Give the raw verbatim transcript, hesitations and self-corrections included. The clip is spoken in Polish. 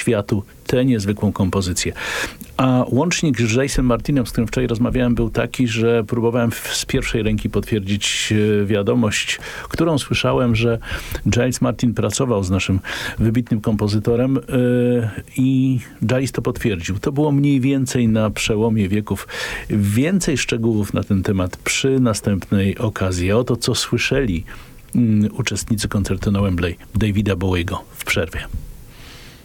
światu tę niezwykłą kompozycję. A łącznik z Jace'em Martinem, z którym wczoraj rozmawiałem, był taki, że próbowałem z pierwszej ręki potwierdzić wiadomość, którą słyszałem, że Giles Martin pracował z naszym wybitnym kompozytorem yy, i Giles to potwierdził. To było mniej więcej na przełomie wieków. Więcej szczegółów na ten temat przy następnej okazji. Oto co słyszeli yy, uczestnicy koncertu na Wembley Davida Bowiego w przerwie.